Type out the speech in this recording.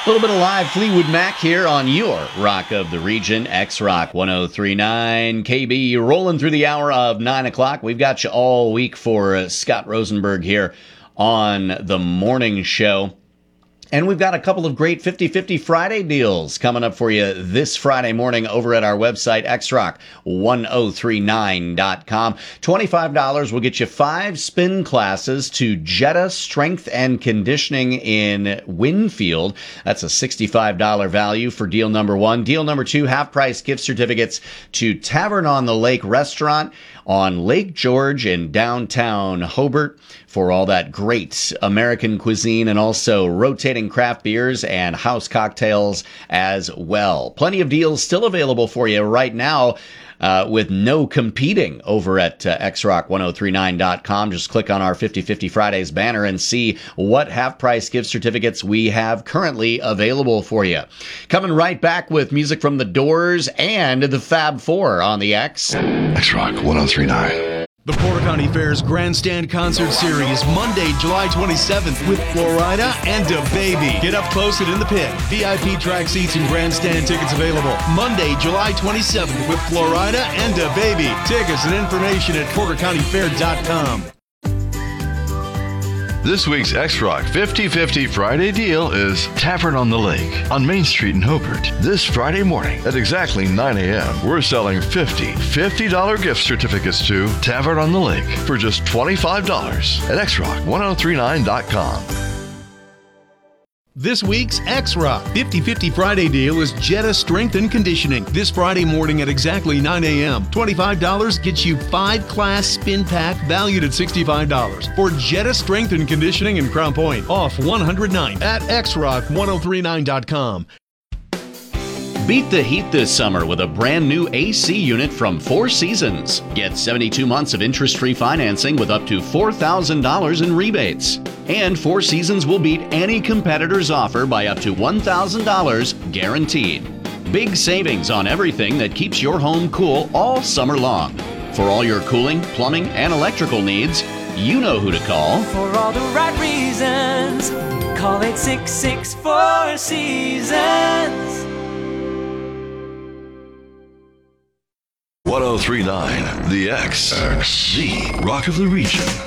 little bit of live Fleetwood Mac here on your Rock of the Region, X-Rock 1039 KB, rolling through the hour of 9 o'clock. We've got you all week for Scott Rosenberg here on the morning show. And we've got a couple of great 50-50 Friday deals coming up for you this Friday morning over at our website, xrock1039.com. $25 will get you 5 spin classes to Jetta Strength and Conditioning in Winfield. That's a $65 value for deal number 1. Deal number 2, half-price gift certificates to Tavern on the Lake Restaurant on Lake George in downtown Hobart for all that great American cuisine and also rotating craft beers and house cocktails as well. Plenty of deals still available for you right now with no competing over at xrock1039.com. Just click on our 50-50 Fridays banner and see what half-price gift certificates we have currently available for you. Coming right back with music from The Doors and the Fab Four on the X. X-Rock 1039. The Porter County Fair's Grandstand Concert Series, Monday, July 27th with Florida and DaBaby. Get up close and in the pit. VIP track seats and grandstand tickets available. Monday, July 27th with Florida and DaBaby. Tickets and information at portercountyfair.com. This week's X-Rock 50-50 Friday deal is Tavern on the Lake on Main Street in Hobart. This Friday morning at exactly 9 a.m., we're selling $50 gift certificates to Tavern on the Lake for just $25 at xrock1039.com. This week's X-Rock 50-50 Friday deal is Jetta Strength and Conditioning. This Friday morning at exactly 9 a.m. $25 gets you 5-class spin pack valued at $65 for Jetta Strength and Conditioning in Crown Point off 109 at xrock1039.com. Beat the heat this summer with a brand new AC unit from Four Seasons. Get 72 months of interest-free financing with up to $4,000 in rebates. And Four Seasons will beat any competitor's offer by up to $1,000 guaranteed. Big savings on everything that keeps your home cool all summer long. For all your cooling, plumbing, and electrical needs, you know who to call. For all the right reasons, call 866-4 Seasons. 1039, the X, the Rock of the Region.